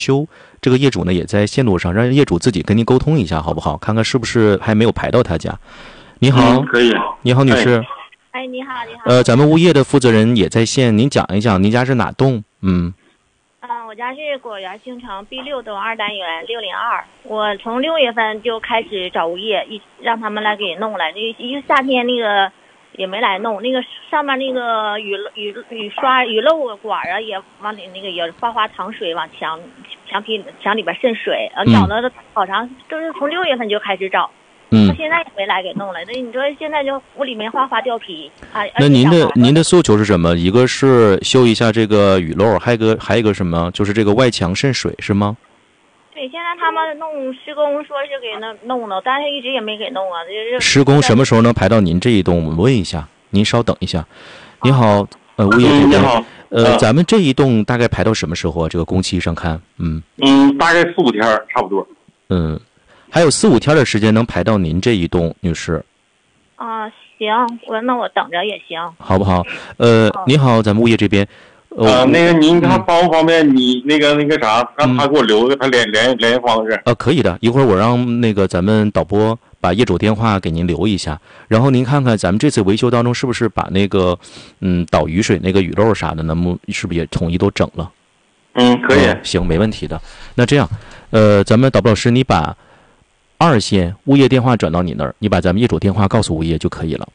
修，这个业主呢也在线路上，让业主自己跟您沟通一下，好不好？看看是不是还没有排到他家。你好， 可以。 你好，女士。 哎，你好，你好。 咱们物业的负责人也在线，您讲一讲您家是哪栋？ 我家是果园新城 B6栋2单元602。我从6月份就开始找物业，让他们来给弄了。一个夏天那个也没来弄，那个上面那个雨漏管啊也往里那个也哗淌水往墙里边渗水，找了好长，都是从6月份就开始找。到现在也没来给弄了。那你说现在就屋里面哗掉皮啊。 那您的诉求是什么？一个是修一下这个雨漏，还有一个什么？就是这个外墙渗水是吗？ 对，现在他们施工说是给弄了，但是一直也没给弄啊。 施工什么时候能排到您这一栋？我问一下，您稍等一下。你好，物业这边。 你好。 咱们这一栋大概排到什么时候啊？这个工期上看， 大概4、5天差不多。 还有4、5天的时间能排到您这一栋，女士。 行，那我等着也行， 好不好？你好，咱们物业这边。 那个您看方不方便？你那个啥，让他给我留个他联系方式。 可以的，一会儿我让那个咱们导播把业主电话给您留一下，然后您看看咱们这次维修当中是不是把那个导雨水那个雨漏啥的，是不是也统一都整了？ 可以。 行，没问题的。那这样，咱们导播老师，你把2线物业电话转到你那儿，你把咱们业主电话告诉物业就可以了。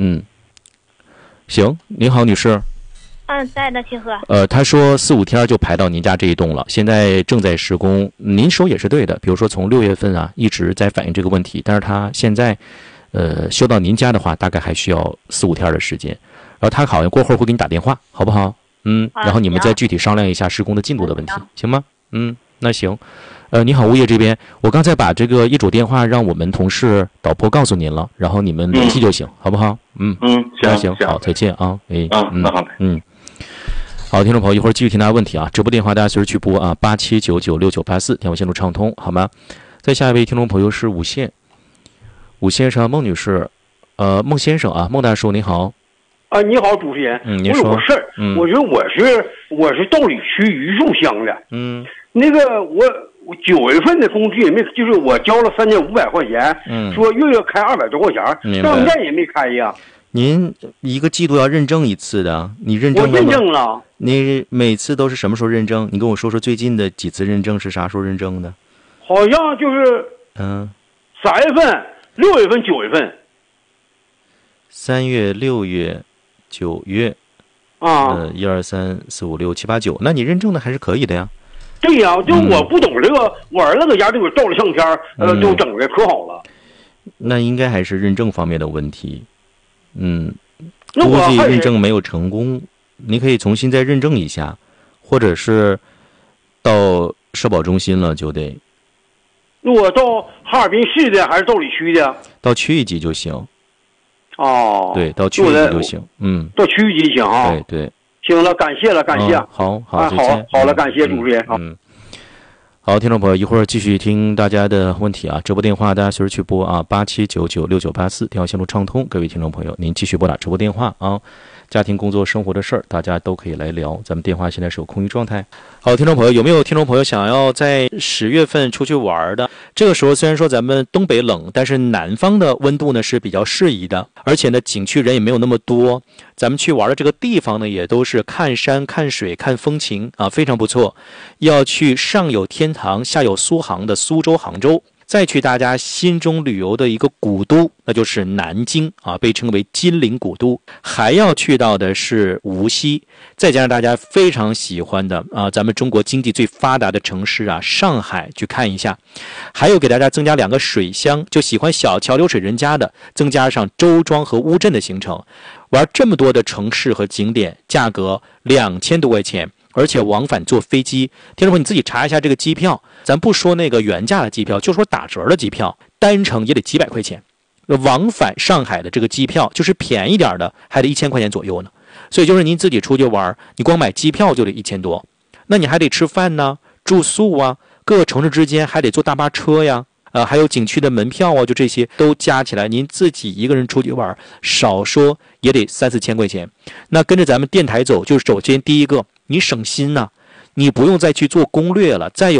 行，你好，女士。 在的，清河。 他说4、5天就排到您家这一栋了，现在正在施工。您说也是对的，比如说从6月份啊一直在反映这个问题，但是他现在修到您家的话，大概还需要4、5天的时间。然后他好像过会儿会给你打电话，好不好？然后你们再具体商量一下施工的进度的问题，行吗？那行。你好，物业这边，我刚才把这个业主电话让我们同事导播告诉您了，然后你们联系就行，好不好？行，好，再见啊。 那好嘞。 好，听众朋友，一会儿继续听大家问题啊，直播电话大家随时去拨啊，87996984，电话线路畅通，好吗？再下一位听众朋友是5线，上孟女士，孟先生啊，孟大叔你好。 你好，主持人。 您说。 我有个事儿，我说我是道里区榆树乡的。那个我9月份的工资也没，就是我交了3500块钱，说月开200多块钱，到现在也没开呀。 您一个季度要认证一次的，你认证了吗？ 我认证了。 你每次都是什么时候认证？你跟我说说最近的几次认证是啥时候认证的？ 好像就是3月份、6月份、9月份。 3月、6月、9月1、2、3、4、5、6、7、8、9，那你认证的还是可以的呀。 对呀，就我不懂这个，我儿子搁家就给照了相片，都整的可好了。 那应该还是认证方面的问题。 那估计认证没有成功，你可以重新再认证一下，或者是到社保中心了就得。 那我到哈尔滨市的还是道里区的？ 到区一级就行。对，到区一级就行。 到区一级行啊。 对。 行了，感谢了，感谢。 好， 再见。好了，感谢主持人。 好，听众朋友，一会儿继续听大家的问题啊！直播电话大家随时去拨啊，87996984，电话线路畅通。各位听众朋友，您继续拨打直播电话啊！家庭、工作、生活的事儿，大家都可以来聊。咱们电话现在是有空余状态。好，听众朋友，有没有听众朋友想要在10月份出去玩的？这个时候虽然说咱们东北冷，但是南方的温度呢是比较适宜的，而且呢景区人也没有那么多。咱们去玩的这个地方呢，也都是看山、看水、看风情啊，非常不错。要去上有天堂，下有苏杭的苏州、杭州。再去大家心中旅游的一个古都，那就是南京啊，被称为金陵古都。还要去到的是无锡，再加上大家非常喜欢的啊，咱们中国经济最发达的城市啊，上海去看一下。还有给大家增加2个水乡，就喜欢小桥流水人家的，增加上周庄和乌镇的行程。玩这么多的城市和景点，价格2000多块钱。而且往返坐飞机，听众朋友你自己查一下这个机票，咱不说那个原价的机票，就说打折的机票，单程也得几百块钱。往返上海的这个机票，就是便宜点的，还得1000块钱左右呢。所以就是您自己出去玩，你光买机票就得1000多，那你还得吃饭呢、住宿啊，各个城市之间还得坐大巴车呀，还有景区的门票啊，就这些都加起来，您自己一个人出去玩，少说也得3、4千块钱。那跟着咱们电台走，就是首先第一个。你省心呐， 你不用再去做攻略了。再有